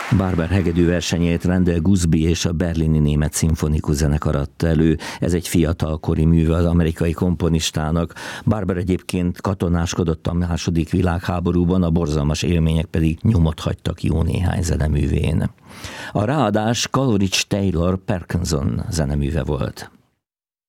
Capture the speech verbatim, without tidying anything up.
Barber hegedű versenyét Randall Gusby és a Berlini Német Szimfonikus Zenekar adta elő. Ez egy fiatalkori műve az amerikai komponistának. Barber egyébként katonáskodott a második világháborúban, a borzalmas élmények pedig nyomot hagytak jó néhány zeneművén. A ráadás Coleridge Taylor Parkinson zeneműve volt.